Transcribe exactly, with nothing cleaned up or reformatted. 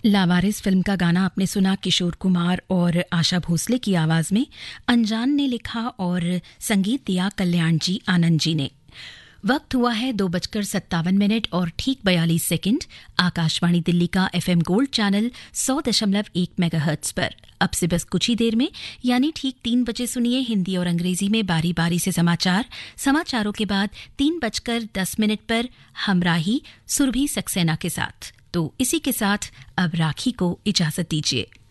लावारिस film का गाना आपने सुना किशोर कुमार और आशा भोसले की आवाज में। अनजान ने लिखा और संगीत दिया कल्याण जी आनंद जी ने। वक्त हुआ है दो बजकर सत्तावन मिनट और ठीक बयालीस सेकंड। आकाशवाणी दिल्ली का एफएम गोल्ड चैनल सौ दशमलव एक मेगाहर्ट्ज पर अब से बस कुछ ही देर में यानी ठीक तीन बजे सुनिए हिंदी और अंग्रेजी में बारी बारी से समाचार। समाचारों के बाद तीन बजकर दस मिनट पर हमराही सुरभि सक्सेना के साथ। तो इसी के साथ अब राखी को इजाजत दीजिए।